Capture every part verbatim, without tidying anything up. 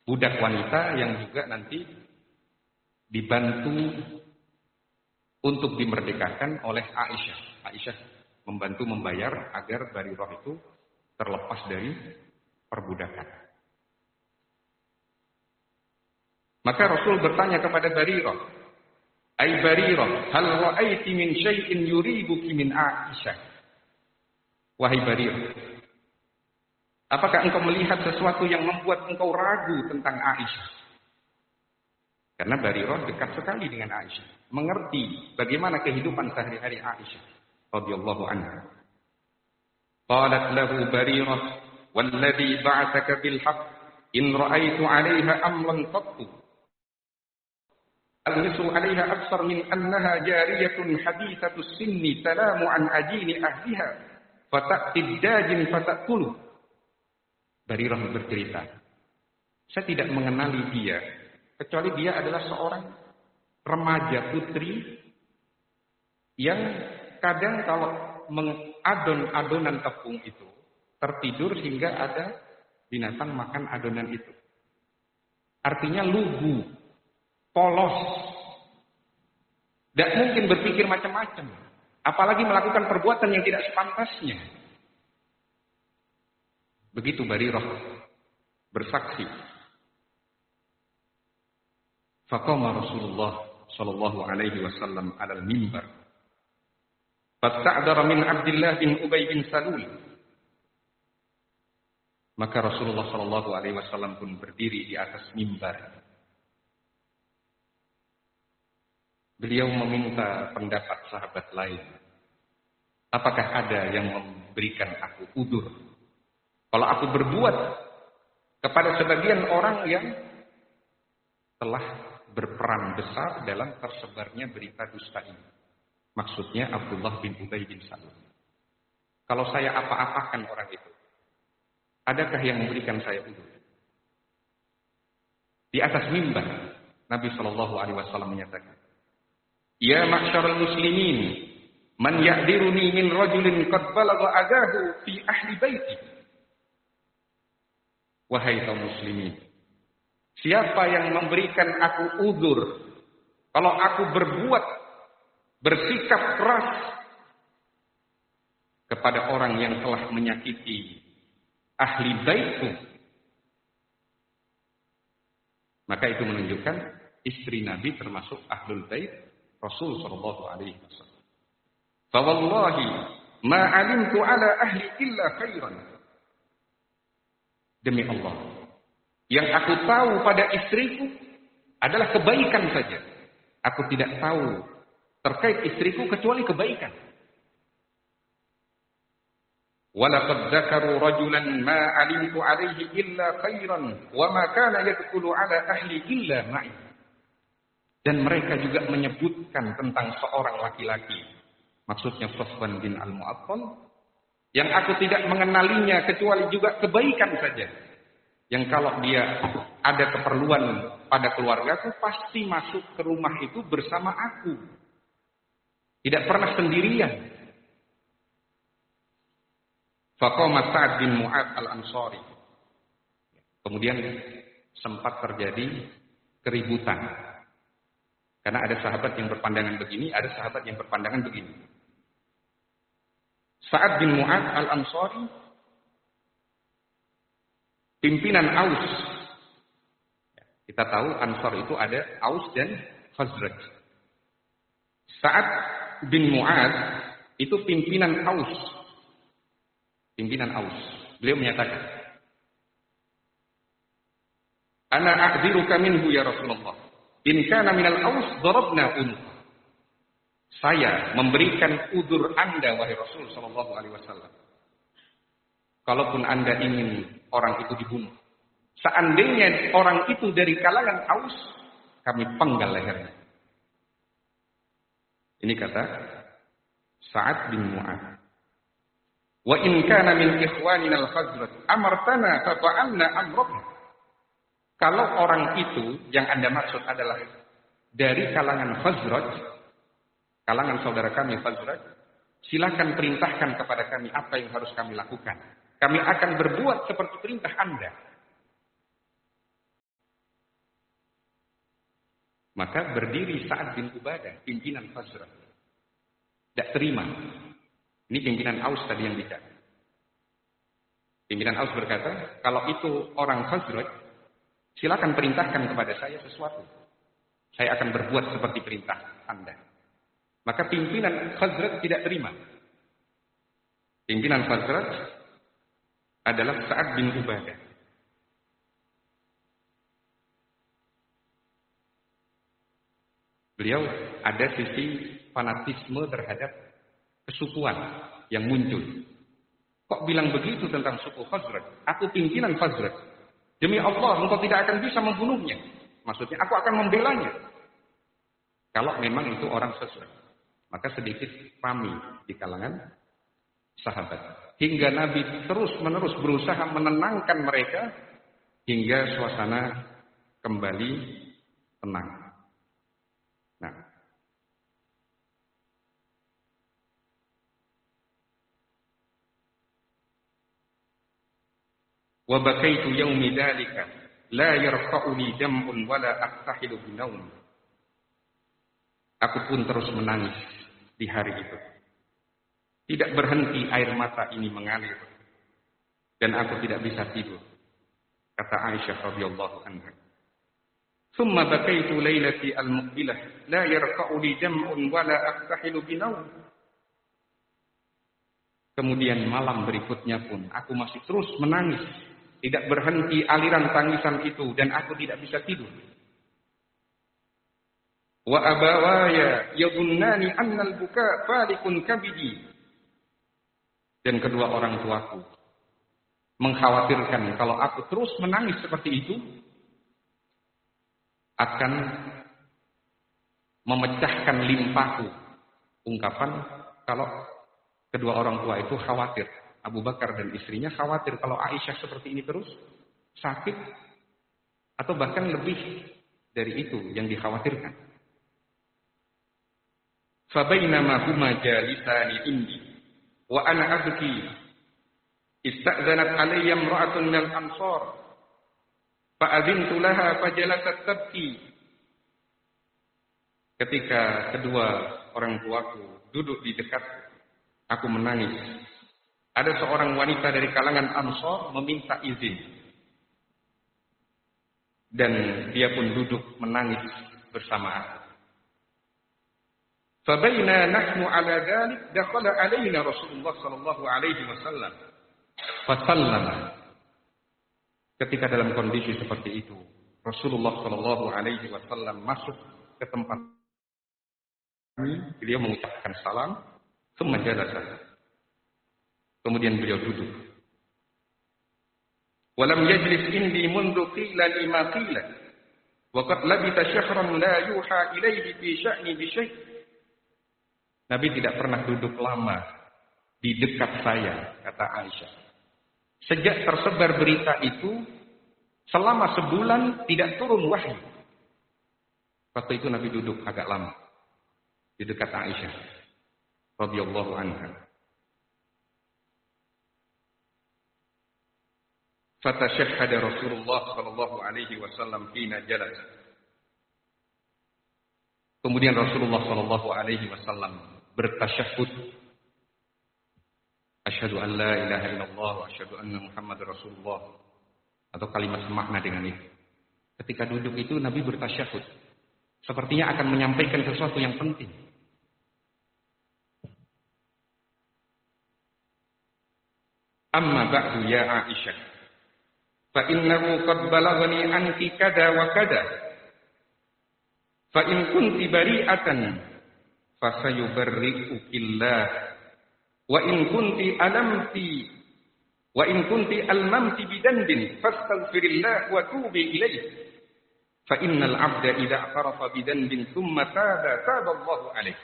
budak wanita yang juga nanti dibantu untuk dimerdekakan oleh Aisyah. Aisyah membantu membayar agar Barirah itu terlepas dari perbudakan. Maka Rasul bertanya kepada Barirah, "Ai Barirah, hal ra'aiti min syai'in yuribuki min Aisyah?" Wahai Barirah, apakah engkau melihat sesuatu yang membuat engkau ragu tentang Aisyah? Karena Barirah dekat sekali dengan Aisyah, mengerti bagaimana kehidupan sehari-hari Aisyah radhiyallahu anha. Qalat lahu Barirah, "Walladhi ba'athaka bil haqq, in ra'aitu 'alayha amran qattu almisu 'alayha akthar min annaha jariyatun hadithatus sinni talamu an ajini ahliha fata'ti dajin fata'kulu." Barirah bercerita, saya tidak mengenali dia kecuali dia adalah seorang remaja putri yang kadang kalau mengadon-adonan tepung itu tertidur hingga ada binatang makan adonan itu. Artinya lugu, polos, tidak mungkin berpikir macam-macam, apalagi melakukan perbuatan yang tidak sepantasnya. Begitu Barirah bersaksi. Faqama Rasulullah sallallahu alaihi wasallam 'alal mimbar. Fasta'dara min Abdullah bin Ubay bin Salul. Maka Rasulullah sallallahu alaihi wasallam pun berdiri di atas mimbar. Beliau meminta pendapat sahabat lain. Apakah ada yang memberikan aku udzur kalau aku berbuat kepada sebagian orang yang telah berperan besar dalam tersebarnya berita dusta ini? Maksudnya Abdullah bin Ubay bin Salul. Kalau saya apa-apakan orang itu, adakah yang memberikan saya udzur? Di atas mimbar Nabi Shallallahu Alaihi Wasallam menyatakan, "Ya ma'syaral muslimin, man ya'diruni min rajulin qad balagha adahu fi ahli baiti." Wahai kaum muslimin, siapa yang memberikan aku udzur kalau aku berbuat, bersikap keras kepada orang yang telah menyakiti ahli baitku? Maka itu menunjukkan istri Nabi termasuk ahlul bait Rasul sallallahu alaihi wasallam. Fa wallahi ma alimtu ala ahli illa khairan. Demi Allah, yang aku tahu pada istriku adalah kebaikan saja. Aku tidak tahu terkait istriku kecuali kebaikan. Walaqad dzakaru rajulan ma alimtu alaihi illa khairan wa ma kana yadkhulu ala ahli illa ma'i. Dan mereka juga menyebutkan tentang seorang laki-laki, maksudnya Safwan bin Al-Mu'attal, yang aku tidak mengenalinya kecuali juga kebaikan saja. Yang kalau dia ada keperluan pada keluargaku, pasti masuk ke rumah itu bersama aku. Tidak pernah sendirian. Faqama Sa'ad bin Mu'adz al-Ansari. Kemudian sempat terjadi keributan. Karena ada sahabat yang berpandangan begini, ada sahabat yang berpandangan begini. Sa'ad bin Mu'adz al-Ansari, pimpinan Aus. Kita tahu Ansar itu ada Aus dan Khazraj. Sa'ad bin Mu'adz itu pimpinan Aus. Pimpinan Aus. Beliau menyatakan, "Ana a'dziruka minhu ya Rasulullah. In kana minal Aus darabna unqa." Saya memberikan udzur Anda wahai Rasul sallallahu alaihi wasallam. Kalaupun Anda ingin orang itu dibunuh, seandainya orang itu dari kalangan Aus, kami penggal lehernya. Ini kata Sa'ad bin Mu'adz. Wa in kana min ikhwanina al-Khazraj amartana fa fa'alna amrana. Kalau orang itu yang Anda maksud adalah dari kalangan Khazraj, kalangan saudara kami Khazraj, silakan perintahkan kepada kami apa yang harus kami lakukan. Kami akan berbuat seperti perintah Anda. Maka berdiri Sa'ad bin Ubadah, pimpinan Khazraj. Tidak terima. Ini pimpinan Aus tadi yang bicara. Pimpinan Aus berkata, kalau itu orang Khazraj, silakan perintahkan kepada saya sesuatu. Saya akan berbuat seperti perintah Anda. Maka pimpinan Khazraj tidak terima. Pimpinan Khazraj adalah Sa'ad bin Ubadah. Beliau ada sisi fanatisme terhadap kesukuan yang muncul. Kok bilang begitu tentang suku Khazraj? Aku pimpinan Khazraj. Demi Allah, engkau tidak akan bisa membunuhnya. Maksudnya, aku akan membelanya. Kalau memang itu orang Khazraj. Maka sedikit pamit di kalangan sahabat. Hingga Nabi terus-menerus berusaha menenangkan mereka hingga suasana kembali tenang. Nah, wa bakaitu yaumi dzalika la yarqa'uni dam'un wala aqtahilu binaum. Aku pun terus menangis di hari itu. Tidak berhenti air mata ini mengalir dan aku tidak bisa tidur. Kata Aisyah radhiyallahu anha. Thumma bakaitu lailati al-muqbilah la yarqa'uni dam'un wala aqtahilu binaum. Kemudian malam berikutnya pun aku masih terus menangis. Tidak berhenti aliran tangisan itu dan aku tidak bisa tidur. Wa abawaya yadunnani annal buka falikun kabidi. Dan kedua orang tuaku mengkhawatirkan kalau aku terus menangis seperti itu akan memecahkan limpaku. Ungkapan kalau kedua orang tua itu khawatir. Abu Bakar dan istrinya khawatir kalau Aisyah seperti ini terus sakit atau bahkan lebih dari itu yang dikhawatirkan. Fabainama huma jalisani indi wa ana abki ista'zanat alayya imra'atun min al-ansar fa'adhintu laha fajalasat tabki. Ketika kedua orang tuaku duduk di dekat aku menangis, ada seorang wanita dari kalangan Ansar meminta izin. Dan dia pun duduk menangis bersama aku. Fabaina nahnu ala dhalik dakhala alaina Rasulullah sallallahu alaihi wasallam. Fasallama. Ketika dalam kondisi seperti itu, Rasulullah sallallahu alaihi wasallam masuk ke tempat kami, beliau mengucapkan salam, thumma jalasa. Kemudian beliau duduk. Walam yajlis indi mundu qila lima qila. Wa qad labita syahran la yuha ilaihi fi sya'ni bi syai'. Nabi tidak pernah duduk lama di dekat saya, kata Aisyah. Sejak tersebar berita itu, selama sebulan tidak turun wahyu. Waktu itu Nabi duduk agak lama di dekat Aisyah radhiyallahu anha. Fatashahhada Rasulullah sallallahu alaihi wasallam hina jalas. Kemudian Rasulullah sallallahu alaihi wasallam bertasyahhud. Asyhadu an la ilaha illallah wa asyhadu anna Muhammadar Rasulullah. Atau kalimat semakna dengan itu. Ketika duduk itu Nabi bertasyahhud. Sepertinya akan menyampaikan sesuatu yang penting. Amma ba'du ya Aisyah. Fa innahu qad balaghani anki kada wa kada. Fa in kunti bari'atan fa sayubarri'ukillah. Wa in kunti alamti wa in kunti almamti bidanbin fastaghfirillah wa tubi ilayh. Fa innal 'abda idza qarafa bidanbin thumma taba taba Allahu alayh.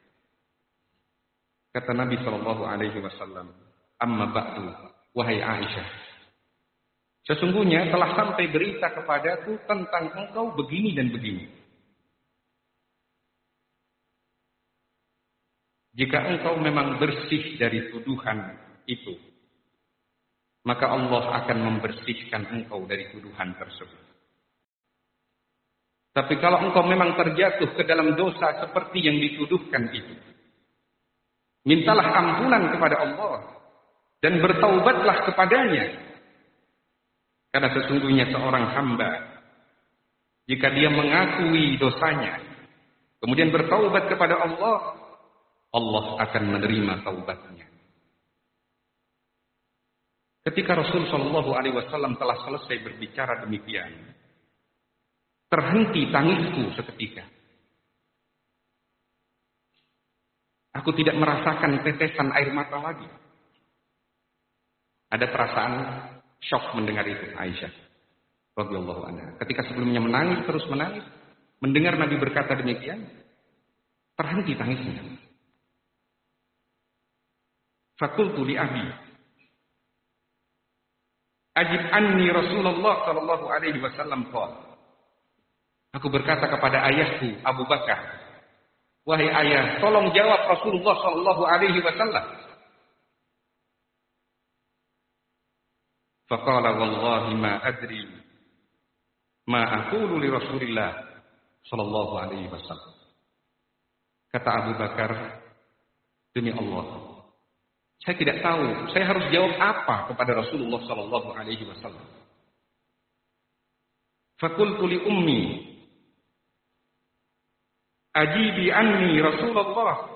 Kata Nabi sallallahu alaihi wasallam, amma ba'du wahai Aisyah, sesungguhnya telah sampai berita kepadaku tentang engkau begini dan begini. Jika engkau memang bersih dari tuduhan itu, maka Allah akan membersihkan engkau dari tuduhan tersebut. Tapi kalau engkau memang terjatuh ke dalam dosa seperti yang dituduhkan itu, mintalah ampunan kepada Allah dan bertaubatlah kepadanya. Karena sesungguhnya seorang hamba, jika dia mengakui dosanya, kemudian bertaubat kepada Allah, Allah akan menerima taubatnya. Ketika Rasul Shallallahu Alaihi Wasallam telah selesai berbicara demikian, terhenti tangisku seketika. Aku tidak merasakan tetesan air mata lagi. Ada perasaan syok mendengar itu Aisyah radhiyallahu anha. Ketika sebelumnya menangis terus menangis, mendengar Nabi berkata demikian, terhenti tangisnya. Fakultu li abi, ajib anni Rasulullah sallallahu alaihi wasallam qala. Aku berkata kepada ayahku Abu Bakar, wahai ayah, tolong jawab Rasulullah sallallahu alaihi wasallam. Faqala wallahi ma adri ma aqulu li Rasulillah sallallahu alaihi wasallam. Kata Abu Bakar, demi Allah, saya tidak tahu saya harus jawab apa kepada Rasulullah sallallahu alaihi wasallam. Faqultu li ummi, ajibi anni Rasulullah